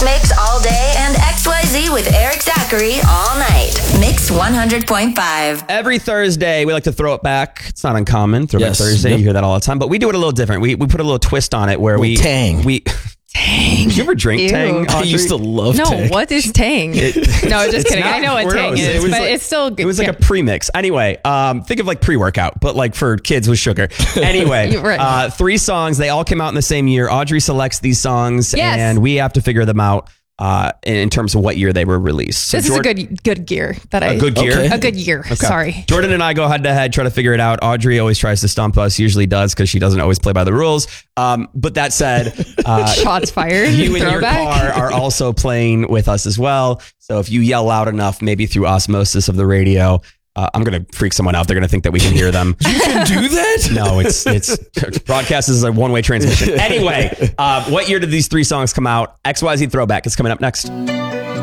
Mix all day and XYZ with Eric Zachary all night. Mix 100.5. Every Thursday, we like to throw it back. It's not uncommon. Throwback Thursday. Yep. You hear that all the time. But we do it a little different. We put a little twist on it where we... Tang. Tang. Did you ever drink Ew. Tang, I Audrey? used to love No, Tang. what is Tang? No, just kidding. I know what Tang is, but it's still good. It was like a premix. Anyway, think of like pre-workout, but like for kids with sugar. Anyway, Right. 3 songs. They all came out in the same year. Audrey selects these songs, Yes. and we have to figure them out in terms of what year they were released. So This is a good gear that a good gear? Okay. A good year. Okay. Sorry. Jordan and I go head to head, try to figure it out. Audrey always tries to stump us, usually does because she doesn't always play by the rules. But that said, Shots fired. you in your Throwback. car are also playing with us as well. So if you yell loud enough, maybe through osmosis of the radio, I'm going to freak someone out. They're going to think that we can hear them. You can do that? No, it's broadcast is a one-way transmission. Anyway, what year did these 3 songs come out? XYZ Throwback is coming up next.